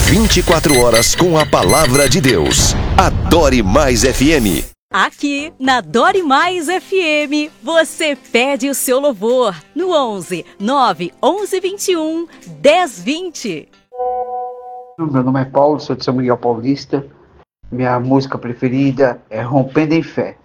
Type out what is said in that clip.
24 horas com a palavra de Deus. Adore Mais FM. Aqui na Adore Mais FM, você pede o seu louvor no 11 9 11 21 10 20. Meu nome é Paulo, sou de São Miguel Paulista. Minha música preferida é Rompendo em Fé.